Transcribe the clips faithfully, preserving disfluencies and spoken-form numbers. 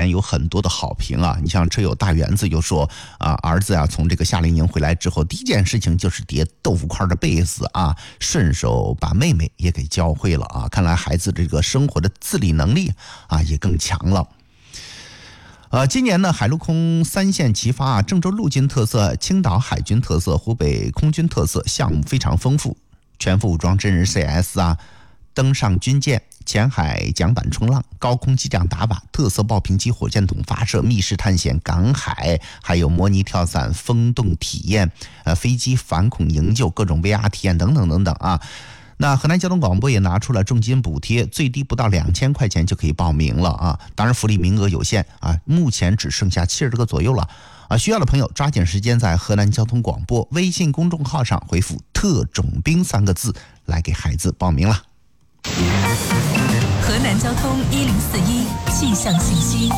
前有很多的好评啊。你像车友大园子就说啊，儿子啊从这个夏令营回来之后，第一件事情就是叠豆腐块的被子啊，顺手把妹妹也给教会了啊。看来孩子这个生活的自理能力啊也更强了。呃，今年呢，海陆空三线齐发啊，郑州陆军特色、青岛海军特色、湖北空军特色项目非常丰富，全副武装真人 C S 啊，登上军舰、潜海桨板冲浪、高空机降打靶、特色爆屏机火箭筒发射、密室探险、赶海，还有模拟跳伞、风洞体验、呃飞机反恐营救、各种 V R 体验等等等等啊。那河南交通广播也拿出了重金补贴，最低不到两千块钱就可以报名了啊！当然福利名额有限啊，目前只剩下七十个左右了啊！需要的朋友抓紧时间在河南交通广播微信公众号上回复"特种兵"三个字来给孩子报名了。 河南交通一零四一气象信息。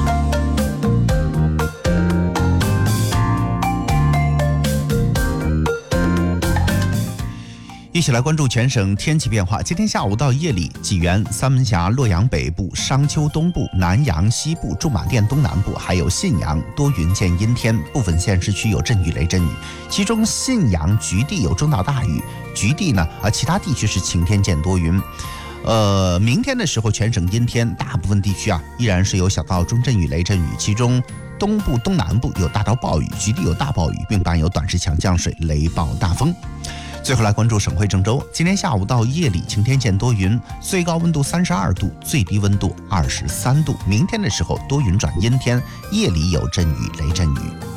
一起来关注全省天气变化。今天下午到夜里，济源、三门峡、洛阳北部、商丘东部、南阳西部、驻马店东南部，还有信阳多云见阴天，部分县市区有阵雨雷阵雨，其中信阳局地有中到大雨，局地呢啊其他地区是晴天见多云。呃，明天的时候全省阴天，大部分地区啊依然是有小到中阵雨雷阵雨，其中东部东南部有大到暴雨，局地有大暴雨，并伴有短时强降水、雷暴大风。最后来关注省会郑州，今天下午到夜里晴天见多云，最高温度三十二度，最低温度二十三度。明天的时候多云转阴天，夜里有阵雨雷阵雨。